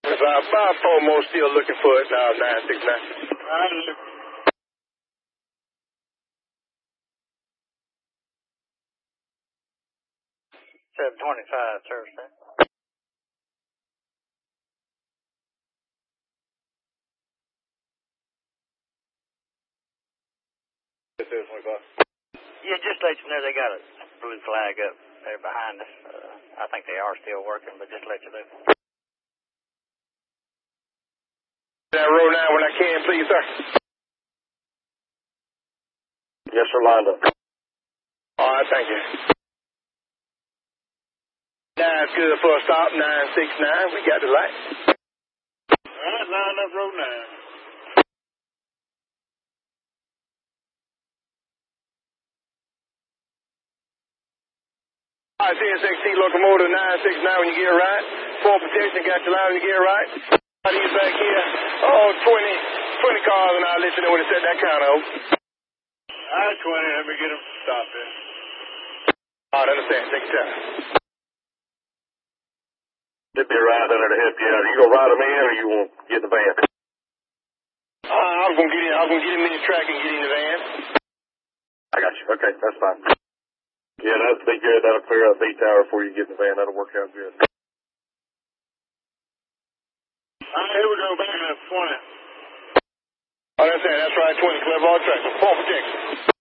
About 4 more still looking for it now, 969. 725, service there. Yeah, just let you know they got a blue flag up there behind us. I think they are still working, but just let you know. That roll 9 when I can, please, sir. Yes, sir, lined up. All right, thank you. 9's good for a stop, 969. We got the light. All right, line up road 9. All right, CSXT locomotive 969 when you get right. Full protection, got your line when you get right. How do you back here? Oh, 20 cars, and I'll let you know when to set that counter over. All right, 20, let me get them stopped there. All right, understand. Take your time. There'll be a ride under to help you out. Are you going to ride them in, or you want to get in the van? I was going to get him in the track and get in the van. I got you. Okay, that's fine. Yeah, that'll be good. That'll clear up B-Tower before you get in the van. That'll work out good. All right, here we go, back up 20. Oh, that's right, 20, clear ball track. Full protection.